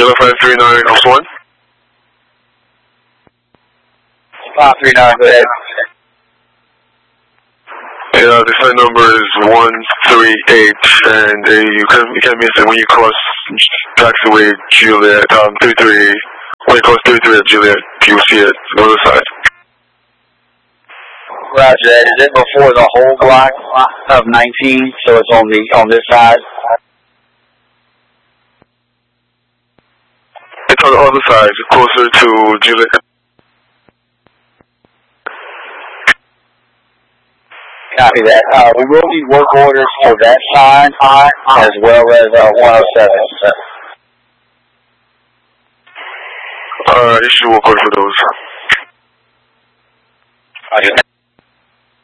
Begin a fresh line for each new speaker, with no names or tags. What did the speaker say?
0539 House 1.
539, go ahead.
Yeah, the flight number is 138, and you can't miss it when you cross taxiway Juliet, 33. When you cross 33 at Juliet, you'll see it on the other side.
Roger that. Is it before the whole block of 19, so it's on this side?
It's on the other side, closer to Juliet.
Copy that. We will need work orders for that sign as well as 107.
Issue work order for those.
Roger.